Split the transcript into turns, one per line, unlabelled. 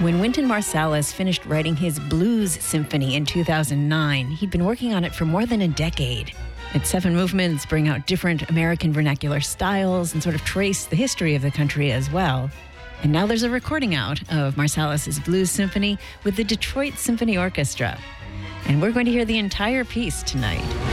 When Wynton Marsalis finished writing his Blues Symphony in 2009, he'd been working on it for more than a decade. Its 7 movements bring out different American vernacular styles and sort of trace the history of the country as well. And now there's a recording out of Marsalis' Blues Symphony with the Detroit Symphony Orchestra. And we're going to hear the entire piece tonight.